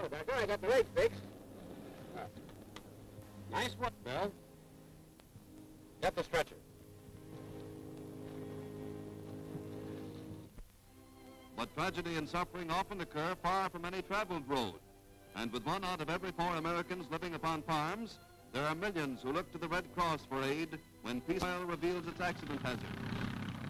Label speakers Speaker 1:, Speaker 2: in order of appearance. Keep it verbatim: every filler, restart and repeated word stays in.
Speaker 1: Hello, Doctor. I got the leg fixed. Uh, nice work, Bill. Get the stretcher.
Speaker 2: But tragedy and suffering often occur far from any traveled road. And with one out of every four Americans living upon farms, there are millions who look to the Red Cross for aid when peace oil reveals its accident hazard.